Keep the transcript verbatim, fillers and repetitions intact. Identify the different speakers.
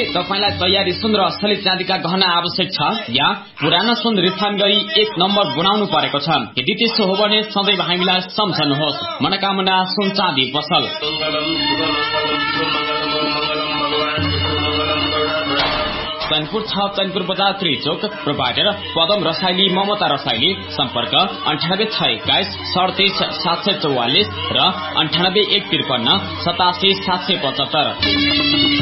Speaker 1: तपाईलाई तयारी सुन र असली चाँदीका गहना आवश्यक छ या पुरानो सुन रिफाइन गरी एक नम्बर बनाउनु परेको छ? यदि त्यसो हो भने सधैँ हामीलाई सम्झनुहोस्। मनोकामना सुन चाँदी पसल। चैनपुर छ चैनपुर बजार त्रिचोक। प्रोभाइडर पदम रसाइली ममता रसाइली। सम्पर्क अन्ठानब्बे छ एक्काइस सडतिस सात सय चौवालिस र अन्ठानब्बे एक त्रिपन्न सतासी सात सय पचहत्तर।